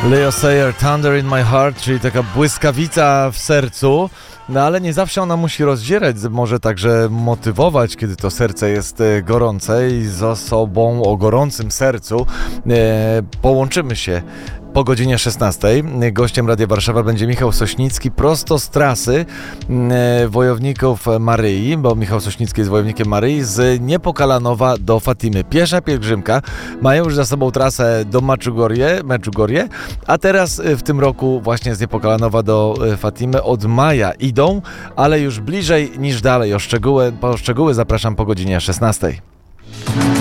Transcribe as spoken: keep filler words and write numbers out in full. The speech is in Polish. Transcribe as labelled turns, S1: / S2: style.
S1: Leo Sayer, Thunder in my heart, czyli taka błyskawica w sercu, no ale nie zawsze ona musi rozdzierać, może także motywować, kiedy to serce jest gorące i z osobą o gorącym sercu e, połączymy się po godzinie szesnastej. Gościem Radia Warszawa będzie Michał Sośnicki prosto z trasy e, Wojowników Maryi, bo Michał Sośnicki jest wojownikiem Maryi, z Niepokalanowa do Fatimy. Piesza pielgrzymka, mają już za sobą trasę do Meczugorje, Meczugorje, a teraz w tym roku właśnie z Niepokalanowa do Fatimy od maja idą, ale już bliżej niż dalej. O szczegóły, po szczegóły zapraszam po godzinie szesnastej.